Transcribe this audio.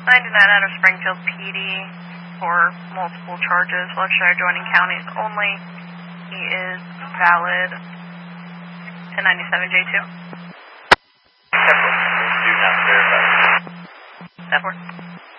99 out of Springfield PD for multiple charges, Wilkshire adjoining counties only. He is valid. 1097J2. Do not verify. That works.